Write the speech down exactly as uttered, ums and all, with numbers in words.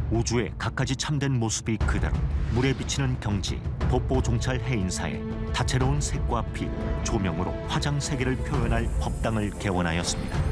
우주의 갖가지 참된 모습이 그대로 물에 비치는 경지, 독보 종찰 해인사에 다채로운 색과 빛, 조명으로 화장 세계를 표현할 법당을 개원하였습니다.